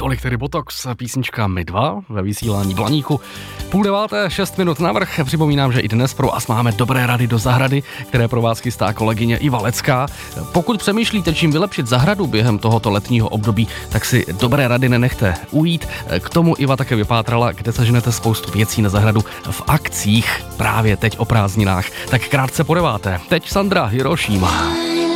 Tolik tedy Botox, písnička My dva ve vysílání Blaníku. 8:30, 6 minut navrch. Připomínám, že i dnes pro vás máme dobré rady do zahrady, které pro vás chystá kolegyně Iva Lecká. Pokud přemýšlíte, čím vylepšit zahradu během tohoto letního období, tak si dobré rady nenechte ujít. K tomu Iva také vypátrala, kde seženete spoustu věcí na zahradu v akcích právě teď o prázdninách. Tak krátce po 9. Teď Sandra Hirošima.